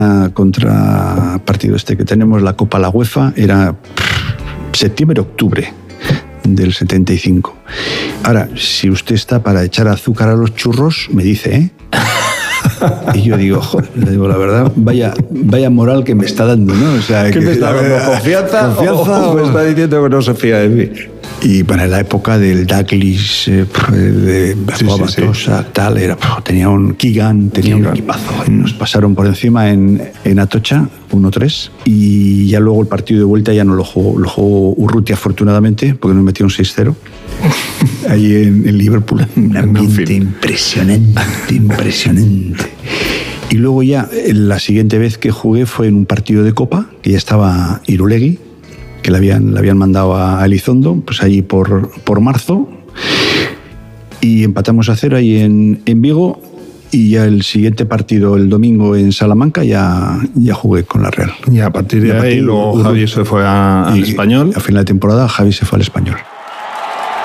contrapartido que tenemos, la Copa la UEFA, era septiembre-octubre del 75. Ahora, si usted está para echar azúcar a los churros, me dice, ¿eh? Y yo digo, joder, le digo la verdad, vaya moral que me está dando, ¿no? O sea, ¿Qué me está dando? ¿Confianza o me está diciendo que no se fía de mí? Y para la época del Douglas, de Batosa, tal, tenía un Keegan, tenía un equipazo. Nos pasaron por encima en Atocha, 1-3, y ya luego el partido de vuelta ya no lo jugó Urrutia, afortunadamente, porque nos metió un 6-0 ahí en Liverpool. Un ambiente impresionante. Y luego ya, la siguiente vez que jugué fue en un partido de Copa, que ya estaba Irulegui, que le habían mandado a Elizondo, pues allí por marzo, y empatamos a 0 ahí en Vigo, y ya el siguiente partido, el domingo en Salamanca, ya jugué con la Real. Y a partir de ahí, luego Javi se fue al Español. A final de temporada, Javi se fue al Español.